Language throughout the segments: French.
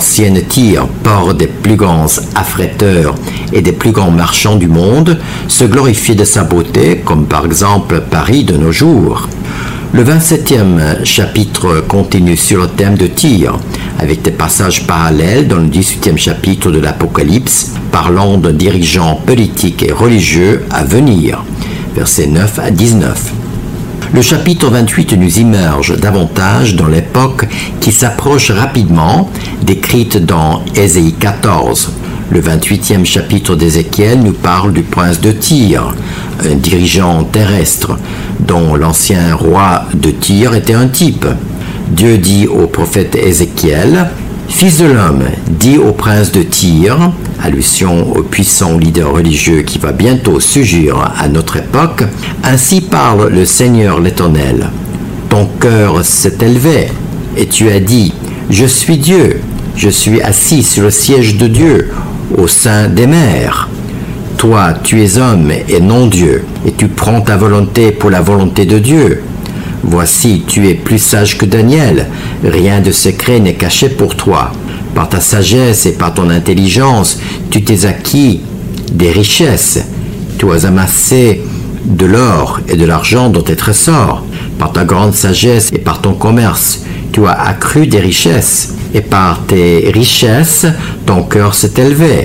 L'ancienne Tyr, port des plus grands affréteurs et des plus grands marchands du monde, se glorifiait de sa beauté, comme par exemple Paris de nos jours. Le 27e chapitre continue sur le thème de Tyr, avec des passages parallèles dans le 18e chapitre de l'Apocalypse, parlant d'un dirigeant politique et religieux à venir, versets 9 à 19. Le chapitre 28 nous immerge davantage dans l'époque qui s'approche rapidement, décrite dans Ésaïe 14. Le 28e chapitre d'Ézéchiel nous parle du prince de Tyr, un dirigeant terrestre, dont l'ancien roi de Tyr était un type. Dieu dit au prophète Ézéchiel, « Fils de l'homme, dis au prince de Tyr, allusion au puissant leader religieux qui va bientôt surgir à notre époque, ainsi parle le Seigneur l'Éternel. Ton cœur s'est élevé, et tu as dit, je suis Dieu, je suis assis sur le siège de Dieu, au sein des mers. Toi, tu es homme et non Dieu, et tu prends ta volonté pour la volonté de Dieu. Voici, tu es plus sage que Daniel, rien de secret n'est caché pour toi. Par ta sagesse et par ton intelligence, tu t'es acquis des richesses. Tu as amassé de l'or et de l'argent dans tes trésors. Par ta grande sagesse et par ton commerce, tu as accru des richesses. Et par tes richesses, ton cœur s'est élevé.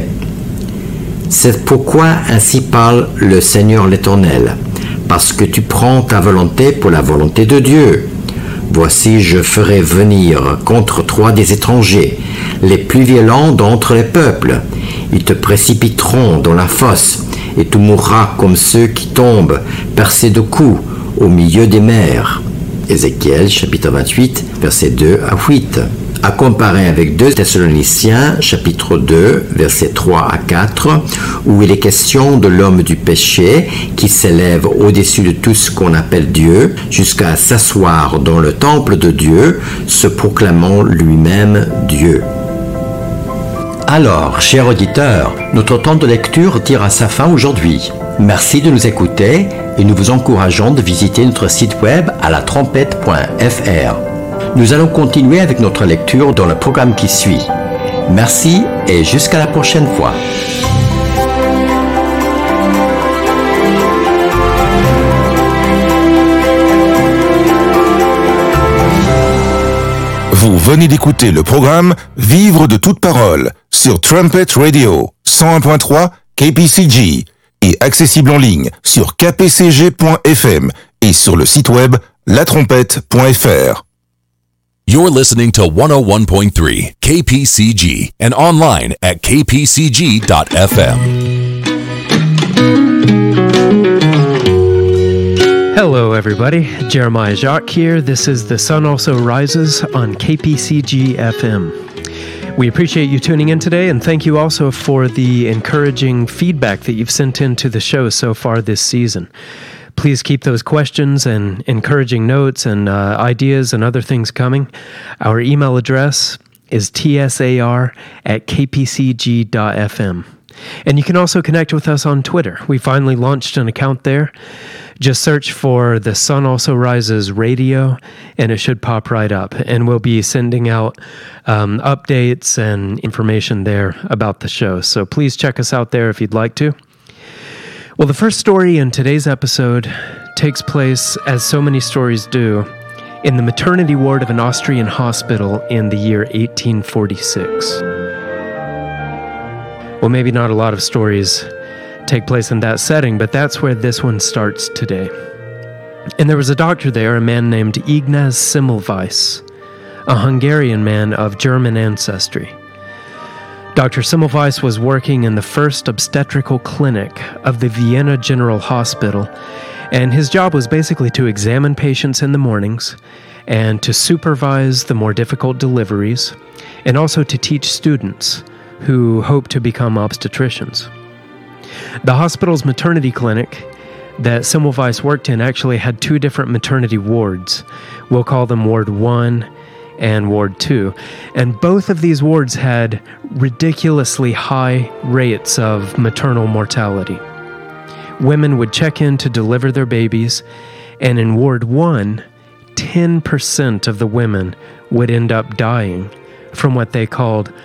C'est pourquoi ainsi parle le Seigneur l'Éternel, parce que tu prends ta volonté pour la volonté de Dieu. Voici, je ferai venir contre toi des étrangers, les plus violents d'entre les peuples. Ils te précipiteront dans la fosse, et tu mourras comme ceux qui tombent, percés de coups, au milieu des mers. Ézéchiel, chapitre 28, versets 2 à 8. À comparer avec 2 Thessaloniciens, chapitre 2, versets 3 à 4, où il est question de l'homme du péché qui s'élève au-dessus de tout ce qu'on appelle Dieu, jusqu'à s'asseoir dans le temple de Dieu, se proclamant lui-même Dieu. Alors, chers auditeurs, notre temps de lecture tire à sa fin aujourd'hui. Merci de nous écouter et nous vous encourageons de visiter notre site web à latrompette.fr. Nous allons continuer avec notre lecture dans le programme qui suit. Merci et jusqu'à la prochaine fois. Vous venez d'écouter le programme Vivre de toute parole sur Trumpet Radio 101.3 KPCG et accessible en ligne sur kpcg.fm et sur le site web latrompette.fr. You're listening to 101.3 KPCG and online at kpcg.fm. Hello, everybody. Jeremiah Jacques here. This is The Sun Also Rises on KPCG FM. We appreciate you tuning in today, and thank you also for the encouraging feedback that you've sent into the show so far this season. Please keep those questions and encouraging notes and ideas and other things coming. Our email address is tsar@kpcg.fm. And you can also connect with us on Twitter. We finally launched an account there. Just search for The Sun Also Rises Radio, and it should pop right up. And we'll be sending out updates and information there about the show. So please check us out there if you'd like to. Well, the first story in today's episode takes place, as so many stories do, in the maternity ward of an Austrian hospital in the year 1846. Well, maybe not a lot of stories take place in that setting, but that's where this one starts today. And there was a doctor there, a man named Ignaz Semmelweis, a Hungarian man of German ancestry. Dr. Semmelweis was working in the first obstetrical clinic of the Vienna General Hospital, and his job was basically to examine patients in the mornings and to supervise the more difficult deliveries, and also to teach students who hope to become obstetricians. The hospital's maternity clinic that Semmelweis worked in actually had 2 different maternity wards. We'll call them Ward 1 and Ward 2. And both of these wards had ridiculously high rates of maternal mortality. Women would check in to deliver their babies, and in Ward 1, 10% of the women would end up dying from what they called